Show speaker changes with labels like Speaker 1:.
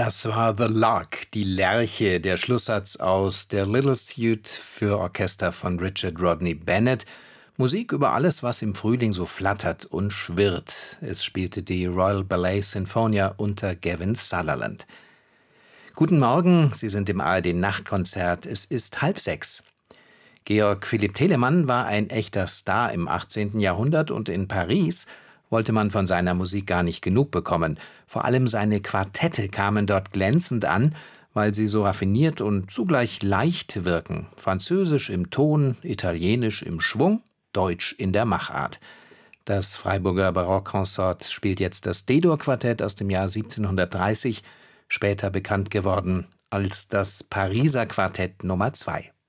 Speaker 1: Das war The Lark, die Lerche, der Schlusssatz aus der Little Suite für Orchester von Richard Rodney Bennett. Musik über alles, was im Frühling so flattert und schwirrt. Es spielte die Royal Ballet Sinfonia unter Gavin Sutherland. Guten Morgen, Sie sind im ARD-Nachtkonzert. Es ist 5:30. Georg Philipp Telemann war ein echter Star im 18. Jahrhundert und in Paris wollte man von seiner Musik gar nicht genug bekommen. Vor allem seine Quartette kamen dort glänzend an, weil sie so raffiniert und zugleich leicht wirken. Französisch im Ton, Italienisch im Schwung, Deutsch in der Machart. Das Freiburger Barockkonsort spielt jetzt das D-Dur-Quartett aus dem Jahr 1730, später bekannt geworden als das Pariser Quartett Nummer 2.